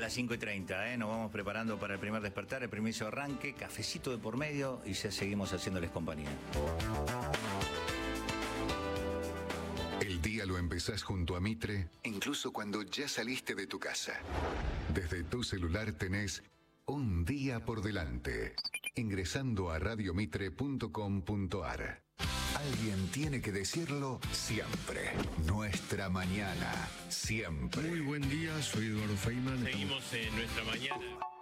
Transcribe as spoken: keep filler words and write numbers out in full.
las cinco y treinta, ¿eh? Nos vamos preparando para el primer despertar, el primer arranque, cafecito de por medio y ya seguimos haciéndoles compañía. El día lo empezás junto a Mitre, incluso cuando ya saliste de tu casa. Desde tu celular tenés un día por delante, ingresando a radio mitre punto com punto ar. Alguien tiene que decirlo siempre. Nuestra mañana, siempre. Muy buen día, soy Eduardo Feynman. Seguimos en nuestra mañana.